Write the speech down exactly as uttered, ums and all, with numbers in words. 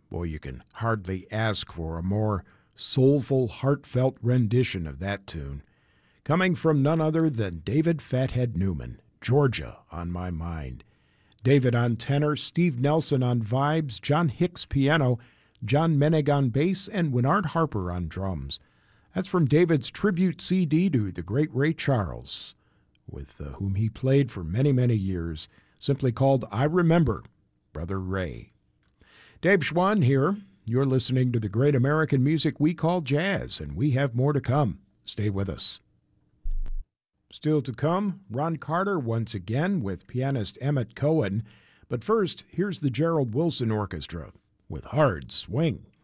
Boy, you can hardly ask for a more soulful, heartfelt rendition of that tune. Coming from none other than David Fathead Newman, Georgia on My Mind. David on tenor, Steve Nelson on vibes, John Hicks piano, John Menig on bass, and Winard Harper on drums. That's from David's tribute C D to the great Ray Charles, with uh, whom he played for many, many years, simply called I Remember Brother Ray. Dave Schwann here. You're listening to the great American music we call jazz, and we have more to come. Stay with us. Still to come, Ron Carter once again with pianist Emmett Cohen. But first, here's the Gerald Wilson Orchestra with Hard Swing.